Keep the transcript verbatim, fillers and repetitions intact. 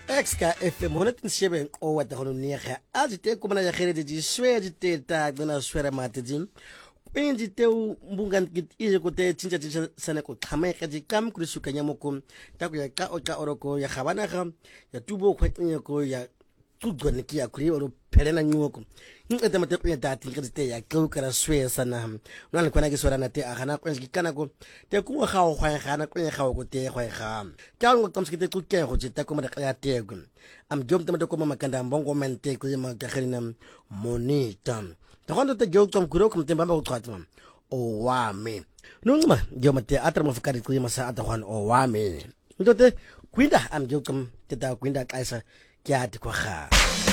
Exka F M honderd zeven o wat gewoon negen. Als je te komen naar je gereden, je zweer je te taak dan als zweer maar te zien. Penji te mbungan kit ije ko te chincha chincha sana ko kama ka ji kam ku su kanya moko ta ko ya ka o ka oroko ya khabana ga ya tubo ko tsinya ko ya tugo ne ki ya kuri oro perena nyoko ngeta mate ko ya dati ka te ya ko kara swe sana no le kwana ke swara na te a gana ko ke kana ko te ku ga o gwa gana ko ya ga ko te gwa ga ka ngo tsamse ke te ku ke go tsa ko ma ya te go am jom te mate ko ma kanda mbongo mente ko ma ka khina monita ta kwando te gyo tom kuro kom te mbamba ko twatma o wa me nungma gyo mate atra mo fikari ko ma sa ata kwan o wa me ndote kwinda am gyo kom te ta kwinda kaisa kya ti ko ga